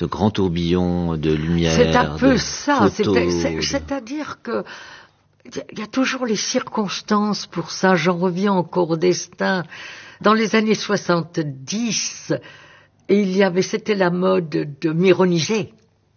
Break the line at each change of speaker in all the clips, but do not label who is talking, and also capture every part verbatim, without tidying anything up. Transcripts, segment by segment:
de grands tourbillons de lumière.
C'est un peu ça.
Photos,
c'est,
de...
c'est-à-dire que il y a toujours les circonstances pour ça. J'en reviens encore au destin. Dans les années soixante-dix, il y avait, c'était la mode de m'ironiser.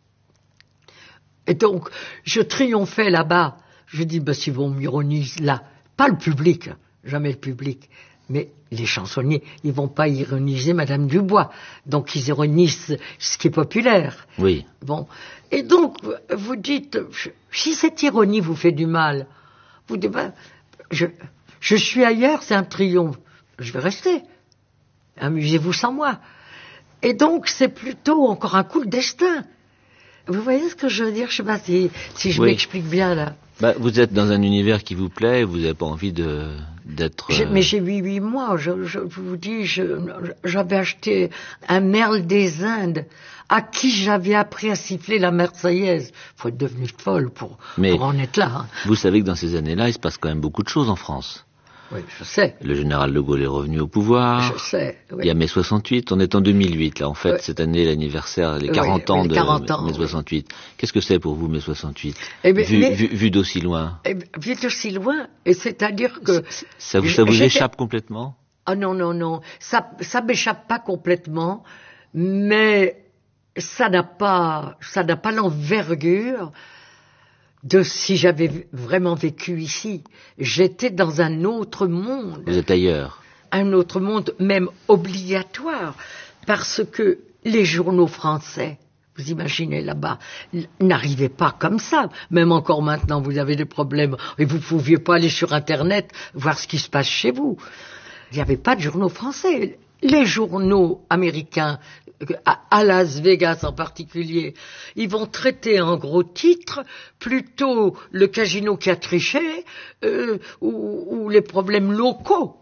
Et donc, je triomphais là-bas. Je dis, ben, si on m'ironise là, pas le public, jamais le public, mais les chansonniers, ils vont pas ironiser Madame Dubois. Donc, ils ironisent ce qui est populaire.
Oui.
Bon. Et donc, vous dites, si cette ironie vous fait du mal, vous dites, ben, je, je suis ailleurs, c'est un triomphe. Je vais rester. Amusez-vous sans moi. Et donc, c'est plutôt encore un coup de destin. Vous voyez ce que je veux dire? Je sais pas si, si je
oui.
m'explique bien, là.
Bah, vous êtes dans un univers qui vous plaît, vous n'avez pas envie de, d'être...
J'ai, mais j'ai eu huit mois, je, je, je vous dis, je, j'avais acheté un merle des Indes, à qui j'avais appris à siffler la Marseillaise. Faut être devenu folle pour,
mais
pour en être là. Hein.
Vous savez que dans ces années-là, il se passe quand même beaucoup de choses en France.
Oui, je sais.
Le général de Gaulle est revenu au pouvoir.
Je sais, oui.
Il y a mai soixante-huit, on est en deux mille huit, là, en fait,
oui.
cette année, l'anniversaire, les quarante
oui,
ans
les
de
quarante ans,
mai soixante-huit. Oui. Qu'est-ce que c'est pour vous, mai soixante-huit?
eh bien,
vu,
mais,
vu, vu d'aussi loin.
Eh bien, vu d'aussi loin, et c'est-à-dire que...
Ça vous, ça vous échappe complètement?
Ah non, non, non, ça, ça m'échappe pas complètement, mais ça n'a pas, ça n'a pas l'envergure de si j'avais vraiment vécu ici. J'étais dans un autre monde.
Vous êtes ailleurs.
Un autre monde, même obligatoire, parce que les journaux français, vous imaginez là-bas, n'arrivaient pas comme ça. Même encore maintenant, vous avez des problèmes et vous ne pouviez pas aller sur Internet voir ce qui se passe chez vous. Il n'y avait pas de journaux français. Les journaux américains, à Las Vegas en particulier, ils vont traiter en gros titre plutôt le casino qui a triché euh, ou, ou les problèmes locaux.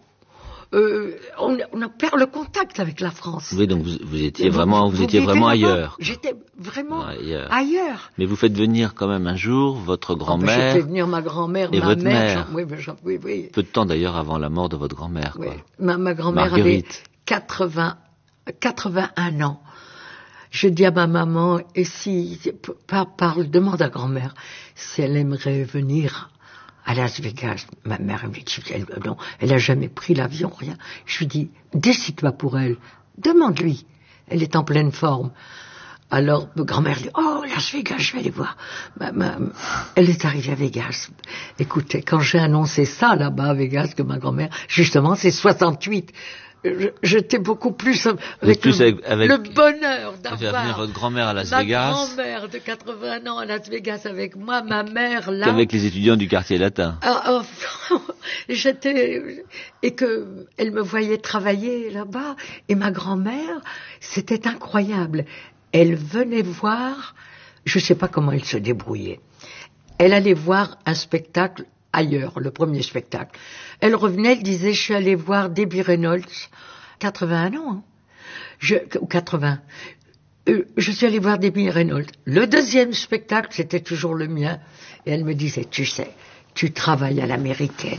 Euh, on, on perd le contact avec la France.
Oui, donc vous, vous étiez vraiment, vous,
vous
étiez vraiment ailleurs.
J'étais vraiment
ailleurs.
ailleurs.
Mais vous faites venir quand même un jour votre grand-mère.
Oh, ben, je fais venir ma grand-mère,
et
ma
votre
mère.
mère.
Oui, oui, oui, oui.
Peu de temps d'ailleurs avant la mort de votre grand-mère.
Oui.
Quoi.
Ma, ma grand-mère avait quatre-vingts, quatre-vingt-un ans. Je dis à ma maman, et si, par, parle, demande à grand-mère si elle aimerait venir à Las Vegas. Ma mère, elle me dit, elle, non, elle a jamais pris l'avion, rien. Je lui dis, décide-toi pour elle. Demande-lui. Elle est en pleine forme. Alors, ma grand-mère dit, oh, Las Vegas, je vais aller voir. Ma, ma, elle est arrivée à Vegas. Écoutez, quand j'ai annoncé ça là-bas à Vegas que ma grand-mère, justement, c'est soixante-huit. J'étais beaucoup plus avec,
plus
le,
avec, avec
le bonheur d'avoir
faire venir votre grand-mère à Las
ma
Vegas.
Ma grand-mère de quatre-vingts ans à Las Vegas avec moi, ma mère là.
Qu'avec les étudiants du quartier latin.
Ah, oh, j'étais et que elle me voyait travailler là-bas et ma grand-mère, c'était incroyable. Elle venait voir, je sais pas comment elle se débrouillait. Elle allait voir un spectacle ailleurs, le premier spectacle. Elle revenait, elle disait, je suis allée voir Debbie Reynolds, quatre-vingt-un ans, hein, je, ou quatre-vingts. Euh, je suis allée voir Debbie Reynolds. Le deuxième spectacle, c'était toujours le mien. Et elle me disait, tu sais, tu travailles à l'américaine.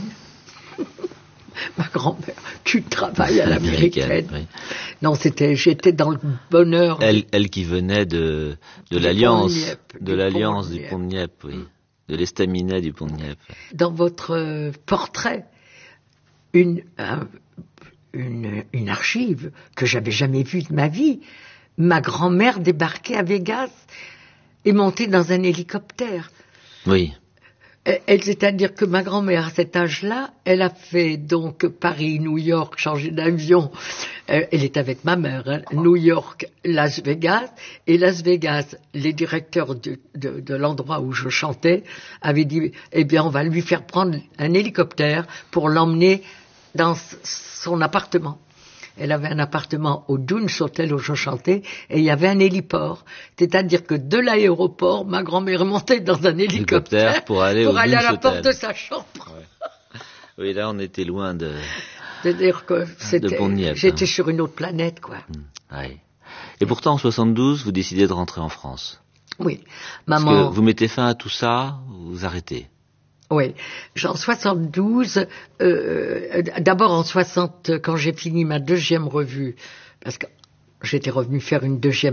Ma grand-mère, tu travailles à l'américaine. Oui. Non, c'était, j'étais dans le bonheur.
Elle, elle qui venait de, de l'alliance, de l'alliance du Pont de Nieppe, oui. De l'estaminet du Pont de Nieppe.
Dans votre euh, portrait, une, euh, une, une archive que j'avais jamais vue de ma vie, ma grand-mère débarquait à Vegas et montait dans un hélicoptère.
Oui.
Elle, c'est-à-dire que ma grand-mère, à cet âge-là, elle a fait donc Paris, New York, changer d'avion. Elle est avec ma mère, hein, New York, Las Vegas. Et Las Vegas, les directeurs de, de, de l'endroit où je chantais avaient dit, eh bien, on va lui faire prendre un hélicoptère pour l'emmener dans son appartement. Elle avait un appartement au Dunes Hotel où je chantais et il y avait un héliport. C'est-à-dire que de l'aéroport, ma grand-mère montait dans un hélicoptère, hélicoptère
pour aller,
pour
au
aller à la
Hotel.
Porte de sa chambre.
Ouais. Oui, là, on était loin de...
C'est-à-dire que c'était,
Nieppe,
j'étais
hein.
sur une autre planète, quoi.
Mmh, ouais. Et pourtant, en soixante-douze, vous décidez de rentrer en France.
Oui.
Maman...
Parce
que vous mettez fin à tout ça, vous arrêtez.
Oui, en soixante-douze, euh, d'abord en soixante, quand j'ai fini ma deuxième revue, parce que j'étais revenu faire une deuxième